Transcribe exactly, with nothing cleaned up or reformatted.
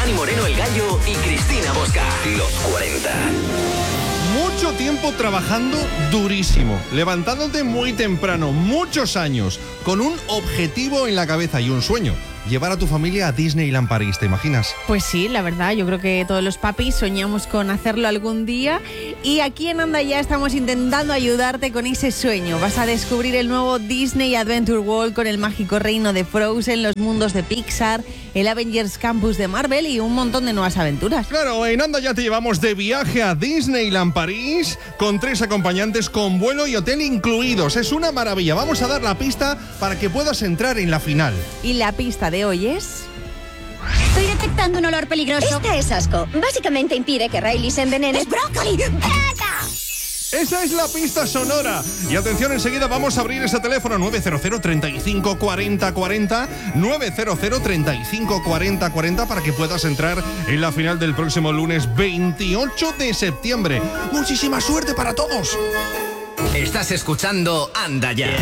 Dani Moreno el Gallo y Cristina Bosca. Los cuarenta. Mucho tiempo trabajando durísimo, levantándote muy temprano, muchos años, con un objetivo en la cabeza y un sueño. Llevar a tu familia a Disneyland París, ¿te imaginas? Pues sí, la verdad, yo creo que todos los papis soñamos con hacerlo algún día y aquí en Anda Ya estamos intentando ayudarte con ese sueño. Vas a descubrir el nuevo Disney Adventure World con el mágico reino de Frozen, los mundos de Pixar, el Avengers Campus de Marvel y un montón de nuevas aventuras. Claro, en Anda Ya te llevamos de viaje a Disneyland París con tres acompañantes con vuelo y hotel incluidos. Es una maravilla. Vamos a dar la pista para que puedas entrar en la final. Y la pista de hoy es... Estoy detectando un olor peligroso. Esta es asco. Básicamente impide que Riley se envenene. ¡Es brócoli! ¡Venga! Esa es la pista sonora. Y atención, enseguida vamos a abrir ese teléfono nueve cero cero, treinta y cinco, cuarenta, cuarenta, nueve cero cero, treinta y cinco, cuarenta, cuarenta para que puedas entrar en la final del próximo lunes veintiocho de septiembre. Muchísima suerte para todos. Estás escuchando Anda Ya.